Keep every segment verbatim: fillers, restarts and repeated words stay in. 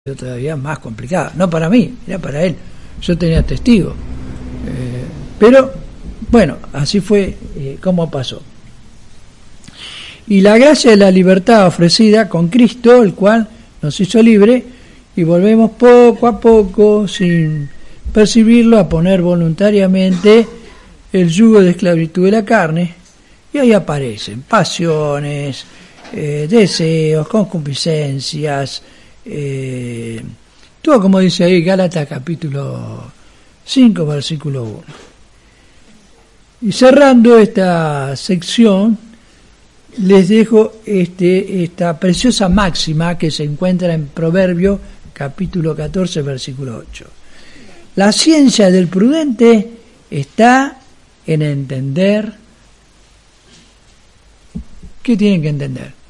todavía más complicada, no para mí, era para él, yo tenía testigo, eh, pero bueno, así fue eh, como pasó. Y la gracia de la libertad ofrecida con Cristo, el cual nos hizo libre, y volvemos poco a poco, sin percibirlo, a poner voluntariamente el yugo de esclavitud de la carne, y ahí aparecen pasiones, eh, deseos, concupiscencias, Eh, todo como dice ahí Gálatas capítulo cinco versículo uno. Y cerrando esta sección les dejo este esta preciosa máxima que se encuentra en Proverbios capítulo catorce versículo ocho. La ciencia del prudente está en entender. ¿Qué tienen que entender?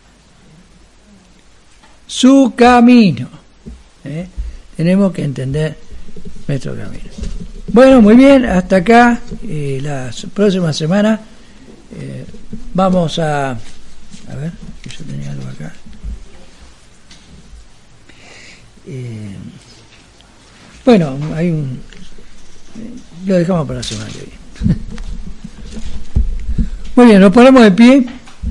Su camino. ¿eh? Tenemos que entender nuestro camino. Bueno, muy bien, hasta acá. Eh, la próxima semana eh, vamos a... A ver, que yo tenía algo acá. Eh, bueno, hay un... Eh, lo dejamos para la semana que viene. Muy bien, nos ponemos de pie.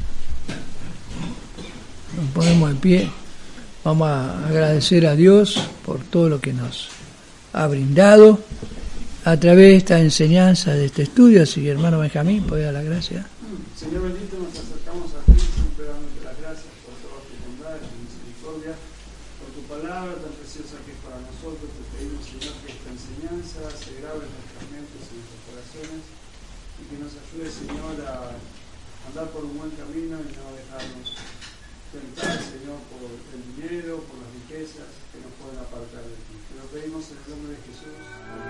Nos ponemos de pie. Vamos a agradecer a Dios por todo lo que nos ha brindado a través de esta enseñanza, de este estudio. Así que, hermano Benjamín, ¿puede dar la gracia? Señor bendito, nos acercamos a ti, siempre dándote las gracias por toda tu bondad, tu misericordia, por tu palabra tan preciosa que es para nosotros. Te pedimos, Señor, que esta enseñanza se grabe en nuestras mentes y en nuestros corazones y que nos ayude, Señor, a andar por un buen camino y no dejarnos tentar, Señor, por el dinero, por las riquezas que nos pueden apartar de ti. Te lo pedimos en el nombre de Jesús.